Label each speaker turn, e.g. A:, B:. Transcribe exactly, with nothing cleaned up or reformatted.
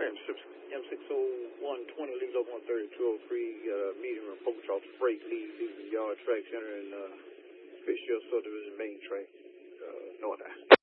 A: M six oh one twenty, leads over one thirty, two oh three, uh, medium approach off the freight lead, leaving the yard track center and, uh, Fishkill subdivision main track, uh, north eye.